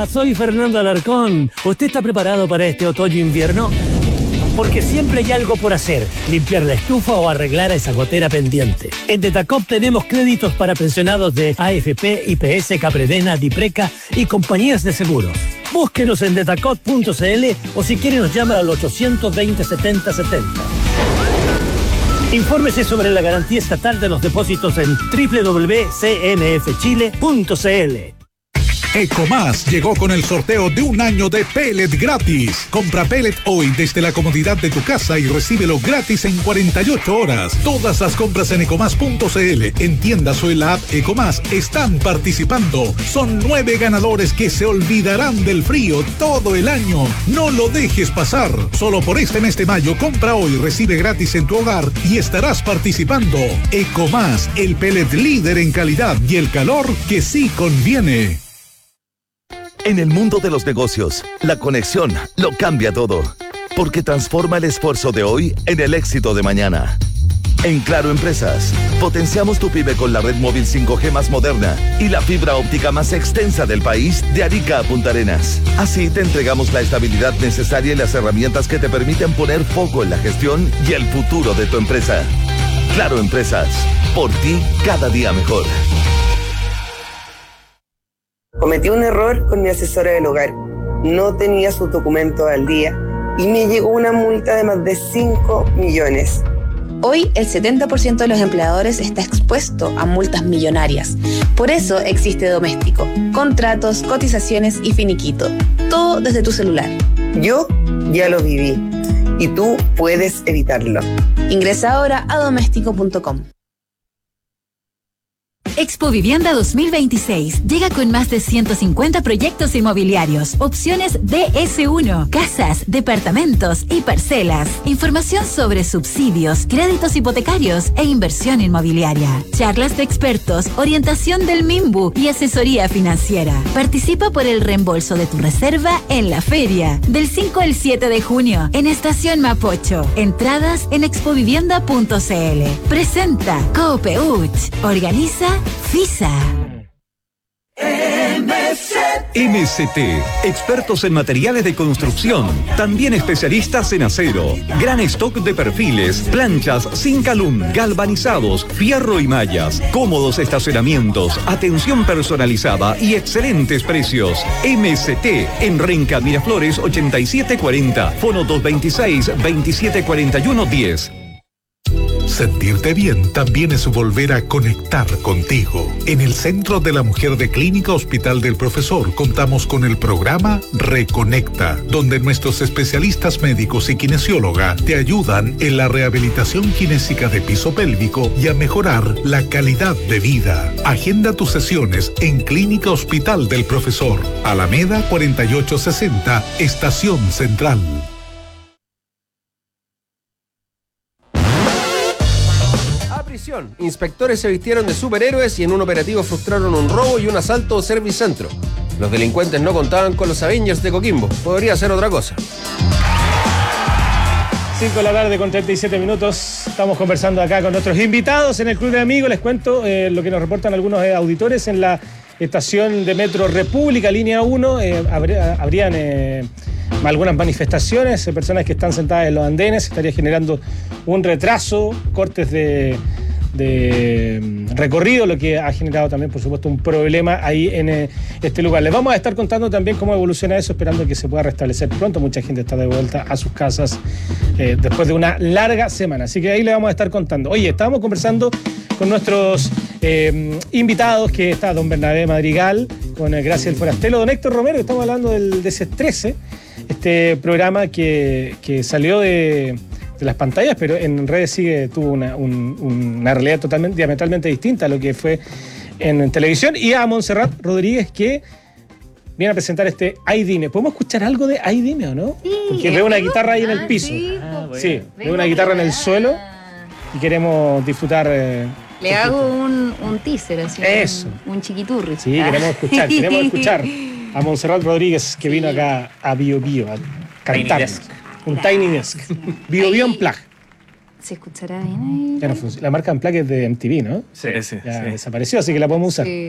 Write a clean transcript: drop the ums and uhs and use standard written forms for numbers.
Hola, soy Fernando Alarcón. ¿Usted está preparado para este otoño-invierno? Porque siempre hay algo por hacer, limpiar la estufa o arreglar esa gotera pendiente. En Detacop tenemos créditos para pensionados de AFP, IPS, Capredena, Dipreca y compañías de seguros. Búsquenos en detacop.cl o si quiere nos llama al 820 70 70. Infórmese sobre la garantía estatal de los depósitos en www.cmfchile.cl. Ecomás llegó con el sorteo de un año de pellet gratis. Compra pellet hoy desde la comodidad de tu casa y recíbelo gratis en 48 horas. Todas las compras en ecomás.cl, en tiendas o en la app Ecomás están participando. Son 9 ganadores que se olvidarán del frío todo el año. No lo dejes pasar. Solo por este mes de mayo, compra hoy, recibe gratis en tu hogar y estarás participando. Ecomás, el pellet líder en calidad y el calor que sí conviene. En el mundo de los negocios, la conexión lo cambia todo, porque transforma el esfuerzo de hoy en el éxito de mañana. En Claro Empresas, potenciamos tu pyme con la red móvil 5G más moderna y la fibra óptica más extensa del país, de Arica a Punta Arenas. Así te entregamos la estabilidad necesaria y las herramientas que te permiten poner foco en la gestión y el futuro de tu empresa. Claro Empresas, por ti cada día mejor. Cometí un error con mi asesora del hogar. No tenía sus documentos al día y me llegó una multa de más de 5 millones. Hoy el 70% de los empleadores está expuesto a multas millonarias. Por eso existe Doméstico. Contratos, cotizaciones y finiquito. Todo desde tu celular. Yo ya lo viví y tú puedes evitarlo. Ingresa ahora a doméstico.com. Expo Vivienda 2026 llega con más de 150 proyectos inmobiliarios, opciones DS1, casas, departamentos y parcelas, información sobre subsidios, créditos hipotecarios e inversión inmobiliaria, charlas de expertos, orientación del MIMBU y asesoría financiera. Participa por el reembolso de tu reserva en la feria, del 5 al 7 de junio, en Estación Mapocho. Entradas en expovivienda.cl. Presenta Coopeuch. Organiza FISA. MST, expertos en materiales de construcción, también especialistas en acero, gran stock de perfiles, planchas sin calum, galvanizados, fierro y mallas, cómodos estacionamientos, atención personalizada y excelentes precios. MST, en Renca Miraflores 8740, fono 226-2741-10. Sentirte bien también es volver a conectar contigo. En el Centro de la Mujer de Clínica Hospital del Profesor contamos con el programa Reconecta, donde nuestros especialistas médicos y kinesióloga te ayudan en la rehabilitación kinésica de piso pélvico y a mejorar la calidad de vida. Agenda tus sesiones en Clínica Hospital del Profesor, Alameda 4860, Estación Central. Inspectores se vistieron de superhéroes y en un operativo frustraron un robo y un asalto a Servicentro. Los delincuentes no contaban con los Avengers de Coquimbo. Podría ser otra cosa. 5 de la tarde con 37 minutos. Estamos conversando acá con nuestros invitados en el Club de Amigos. Les cuento lo que nos reportan algunos auditores en la estación de Metro República, línea 1. Habrían algunas manifestaciones, personas que están sentadas en los andenes. Estaría generando un retraso, cortes de recorrido, lo que ha generado también, por supuesto, un problema ahí en este lugar. Les vamos a estar contando también cómo evoluciona eso, esperando que se pueda restablecer pronto. Mucha gente está de vuelta a sus casas después de una larga semana, así que ahí le vamos a estar contando. Oye, estábamos conversando con nuestros invitados, que está don Bernabé Madrigal, con Graciela Forastelo, don Héctor Romero, que estamos hablando del DC13, este programa que salió de las pantallas, pero en redes tuvo una realidad diametralmente distinta a lo que fue en televisión, y a Montserrat Rodríguez, que viene a presentar este Ay Dime. ¿Podemos escuchar algo de Ay Dime o no? Sí, porque veo una guitarra ahí en el piso. Sí, veo una guitarra en el suelo y queremos disfrutar. Le hago un teaser, así. Eso. Un chiquiturri. Sí, queremos escuchar a Montserrat Rodríguez, que vino acá a Bio Bio a cantar. Un Tiny Desk. Bio Bio Unplugged. ¿Se escuchará bien ahí? Ya no funciona. La marca Unplugged es de MTV, ¿no? Sí. Ya desapareció, así que la podemos usar. Sí.